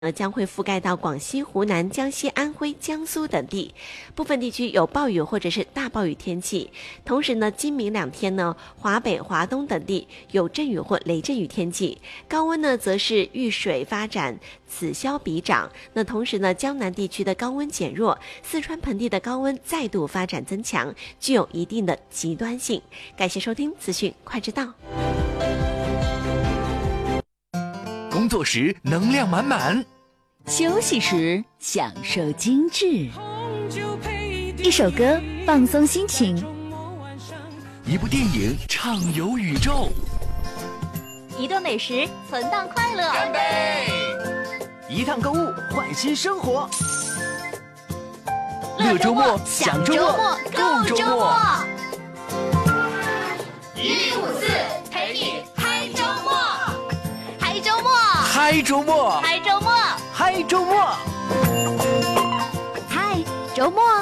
将会覆盖到广西、湖南、江西、安徽、江苏等地，部分地区有暴雨或者是大暴雨天气。同时呢，今明2天呢，华北、华东等地有阵雨或雷阵雨天气。高温呢，则是遇水发展，此消彼长。那同时呢，江南地区的高温减弱，四川盆地的高温再度发展增强，具有一定的极端性。感谢收听资讯快知道。 工作时能量满满， 休息时享受精致，一首歌放松心情， 一部电影畅游宇宙， 一顿美食存档快乐， 干杯！ 一趟购物换新生活， 乐周末享周末购周末 1154陪你嗨周末， 嗨周末， 嗨周末， 嗨周末， 嗨周末， 嗨周末。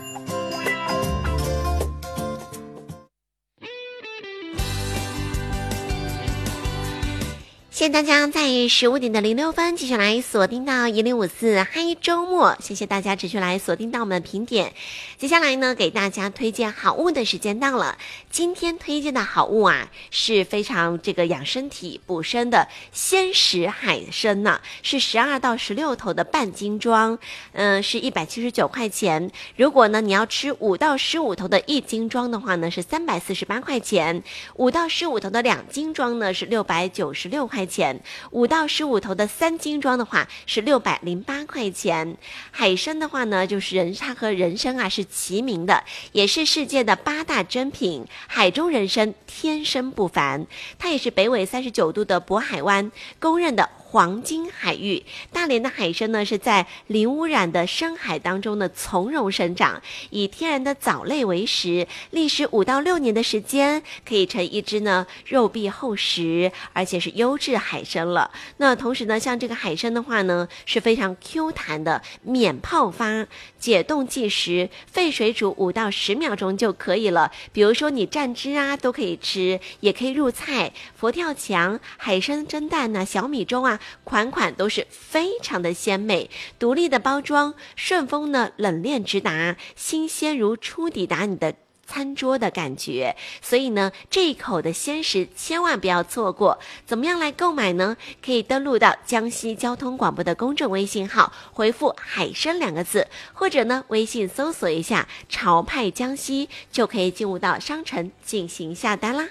谢谢大家在15点06分继续来锁定到1054嗨周末，谢谢大家持续来锁定到我们的评点。接下来呢，给大家推荐好物的时间到了。今天推荐的好物啊，是非常养身体补身的鲜食海参呢，是12到16头的半斤装，是179块钱。如果呢你要吃5到15头的1斤装的话呢，是348块钱；5到15头的2斤装呢是696块钱；5到15头的3斤装的话是608块钱。海参的话呢，就是它和人参啊是齐名的，也是世界的8大珍品，海中人参天生不凡。它也是北纬39度的渤海湾公认的黄金海域。大连的海参呢，是在零污染的深海当中呢从容生长，以天然的藻类为食，历时5到6年的时间，可以成一只呢肉壁厚实，而且是优质海参了。那同时呢，像这个海参的话呢，是非常 Q 弹的，免泡发，解冻即食，沸水煮5到10秒钟就可以了。比如说你蘸汁啊都可以吃，也可以入菜，佛跳墙、海参蒸蛋啊、小米粥啊，款款都是非常的鲜美。独立的包装，顺丰呢冷链直达，新鲜如初抵达你的餐桌的感觉。所以呢，这一口的鲜食千万不要错过。怎么样来购买呢？可以登录到江西交通广播的公众微信号，回复海参2个字，或者呢微信搜索一下潮派江西，就可以进入到商城进行下单啦。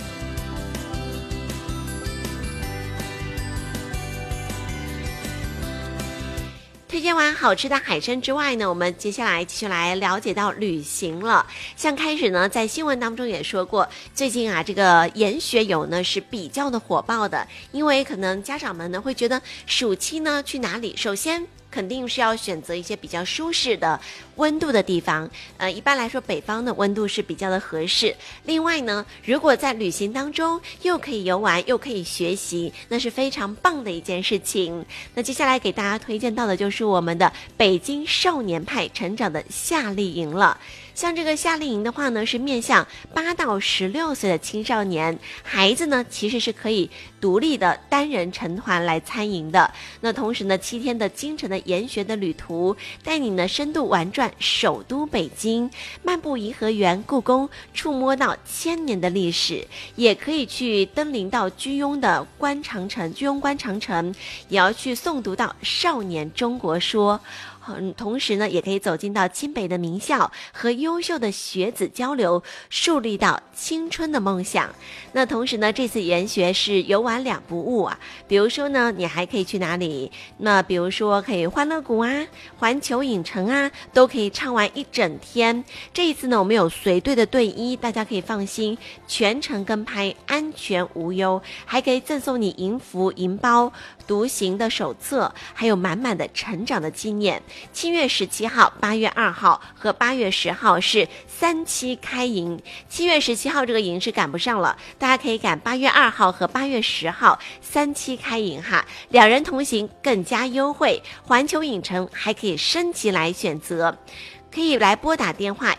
推荐完好吃的海参之外呢，我们接下来继续来了解到旅行了。像开始呢，在新闻当中也说过，最近啊，这个研学游呢是比较的火爆的，因为可能家长们呢会觉得暑期呢去哪里，首先肯定是要选择一些比较舒适的温度的地方，一般来说北方的温度是比较的合适。另外呢，如果在旅行当中又可以游玩又可以学习，那是非常棒的一件事情。那接下来给大家推荐到的就是我们的北京少年派成长的夏令营了。像这个夏令营的话呢，是面向8到16岁的青少年孩子呢，其实是可以独立的单人成团来参营的。那同时呢，7天的京城的研学的旅途，带你呢深度玩转首都北京，漫步颐和园、故宫，触摸到1000年的历史，也可以去登临到居庸的观长城，居庸观长城，也要去诵读到少年中国说。同时呢，也可以走进到清北的名校，和优秀的学子交流，树立到青春的梦想。那同时呢，这次研学是游玩2不误啊。比如说呢，你还可以去哪里？那比如说可以欢乐谷啊、环球影城啊，都可以畅玩1整天。这一次呢，我们有随队的队医，大家可以放心，全程跟拍，安全无忧，还可以赠送你营服、营包、独行的手册，还有满满的成长的纪念。7月17号、8月2号和8月10号是3期开营。7月17号这个营是赶不上了，大家可以赶8月2号和8月10号3期开营哈，2人同行更加优惠。环球影城还可以升级来选择。 可以来拨打电话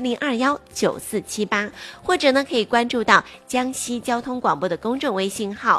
18070219478，18070219478，或者呢可以关注到江西交通广播的公众微信号